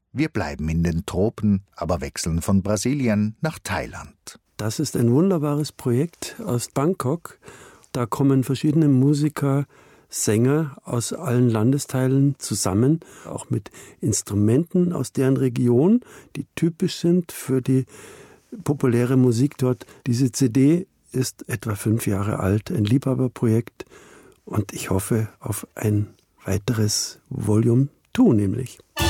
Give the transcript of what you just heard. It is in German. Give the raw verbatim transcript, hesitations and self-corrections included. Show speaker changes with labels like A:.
A: Wir bleiben in den Tropen, aber wechseln von Brasilien nach Thailand.
B: Das ist ein wunderbares Projekt aus Bangkok. Da kommen verschiedene Musiker, Sänger aus allen Landesteilen zusammen, auch mit Instrumenten aus deren Region, die typisch sind für die populäre Musik dort. Diese C D ist etwa fünf Jahre alt, ein Liebhaberprojekt, und ich hoffe auf ein weiteres Volume zwei nämlich.